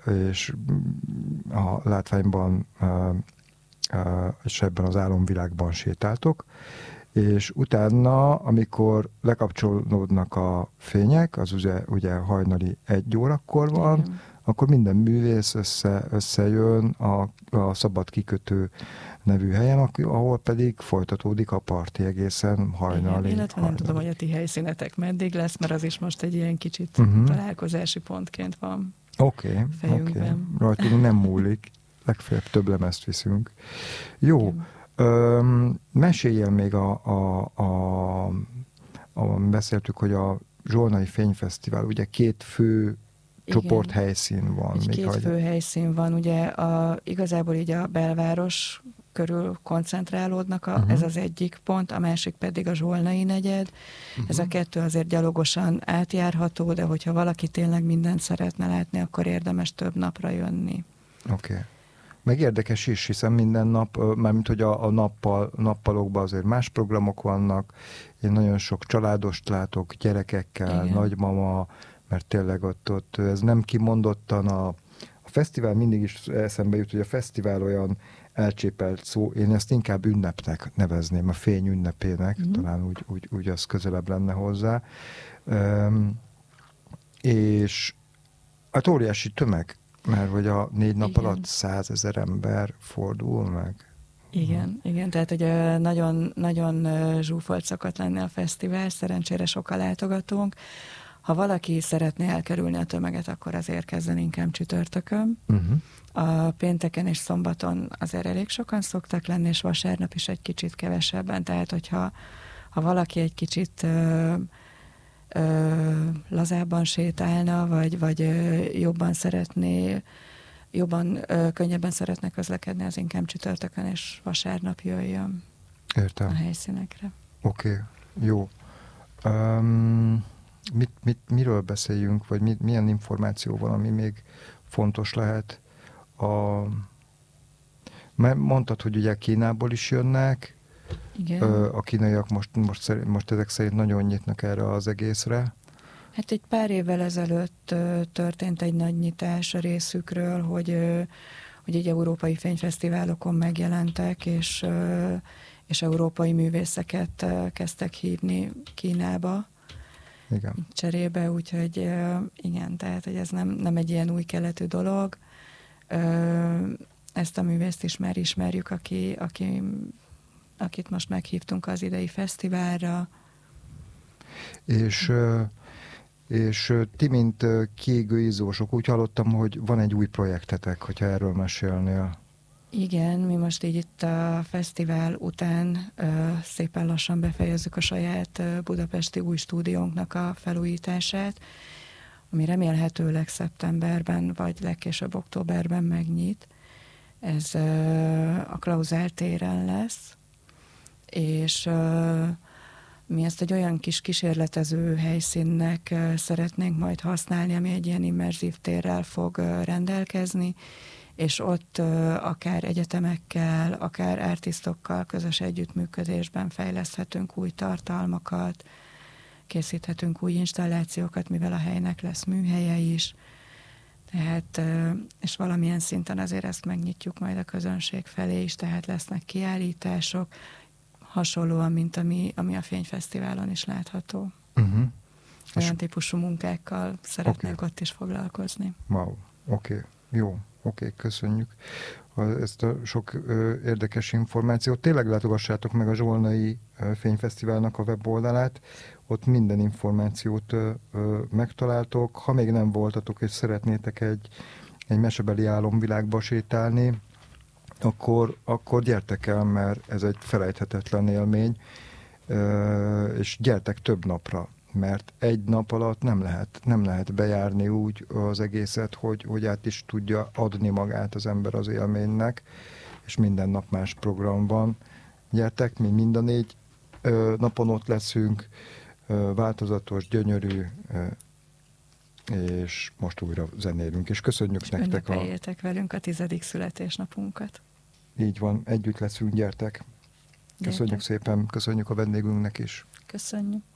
és a látványban és ebben az álomvilágban sétáltok, és utána, amikor lekapcsolódnak a fények, az ugye hajnali 1 órakor van, igen, akkor minden művész összejön a Szabad Kikötő nevű helyen, ahol pedig folytatódik a parti egészen hajnalig. Igen, illetve nem tudom, hogy a ti helyszínetek meddig lesz, mert az is most egy ilyen kicsit találkozási pontként van fejünkben. Rajtunk nem múlik, legfeljebb több lemezt viszünk. Jó, meséljél még beszéltük, hogy a Zsolnai Fényfesztivál, ugye 2 fő csoport helyszín van. 2 fő helyszín van, ugye igazából így a belváros körül koncentrálódnak, ez az egyik pont, a másik pedig a Zsolnai negyed. Ez a 2 azért gyalogosan átjárható, de hogyha valaki tényleg mindent szeretne látni, akkor érdemes több napra jönni. Oké. Meg érdekes is, hiszen minden nap, mármint hogy a nappalokban azért más programok vannak, én nagyon sok családost látok, gyerekekkel, igen, nagymama, mert tényleg ott ez nem kimondottan a fesztivál mindig is eszembe jut, hogy a fesztivál olyan elcsépelt szó, én ezt inkább ünnepnek nevezném, a fény ünnepének, talán úgy az közelebb lenne hozzá. És hát óriási tömeg, mert hogy a 4 nap igen, alatt 100 000 ember fordul meg. Igen, tehát hogy nagyon zsúfolt szokott lenni a fesztivál, szerencsére sok a látogatónk. Ha valaki szeretné elkerülni a tömeget, akkor azért kezden inkább csütörtökön. A pénteken és szombaton azért elég sokan szoktak lenni, és vasárnap is egy kicsit kevesebben, tehát hogyha valaki egy kicsit lazábban sétálna, vagy könnyebben szeretne közlekedni, az inkább csütörtökön és vasárnap jöjjön. Értem. A helyszínekre. Oké, jó. Miről beszéljünk, vagy milyen információ van, ami még fontos lehet? Mondtad, hogy ugye Kínából is jönnek, igen. A kínaiak most ezek szerint nagyon nyitnak erre az egészre. Hát egy pár évvel ezelőtt történt egy nagy nyitás a részükről, hogy egy európai fényfesztiválokon megjelentek, és európai művészeket kezdtek hívni Kínába. Igen. Cserébe, úgyhogy igen, tehát hogy ez nem egy ilyen új keletű dolog. Ezt a művészt is már ismerjük, akit most meghívtunk az idei fesztiválra. És ti, mint kiégő izzósok, úgy hallottam, hogy van egy új projektetek, hogyha erről mesélnél. Igen, mi most így itt a fesztivál után szépen lassan befejezzük a saját budapesti új stúdiónknak a felújítását, ami remélhetőleg szeptemberben, vagy legkésőbb októberben megnyit. Ez a Klauzál téren lesz, és mi ezt egy olyan kis kísérletező helyszínnek szeretnénk majd használni, ami egy ilyen immerzív térrel fog rendelkezni, és ott akár egyetemekkel, akár artistokkal közös együttműködésben fejleszthetünk új tartalmakat, készíthetünk új installációkat, mivel a helynek lesz műhelye is. Tehát, és valamilyen szinten azért ezt megnyitjuk majd a közönség felé is, tehát lesznek kiállítások, hasonlóan, mint ami a Fényfesztiválon is látható. Olyan típusú munkákkal szeretnénk ott is foglalkozni. Wow, oké, jó. Oké, köszönjük ezt a sok érdekes információt. Tényleg látogassátok meg a Zsolnai Fényfesztiválnak a weboldalát, ott minden információt megtaláltok. Ha még nem voltatok és szeretnétek egy mesebeli álomvilágba sétálni, akkor gyertek el, mert ez egy felejthetetlen élmény, és gyertek több napra, mert egy nap alatt nem lehet bejárni úgy az egészet, hogy át is tudja adni magát az ember az élménynek, és minden nap más program van. Gyertek, mi mind a 4 napon ott leszünk, változatos, gyönyörű, és most újra zenélünk, és köszönjük és nektek. Ünnepeljétek velünk a 10. születésnapunkat. Így van, együtt leszünk, gyertek. Köszönjük szépen, köszönjük a vendégünknek is. Köszönjük.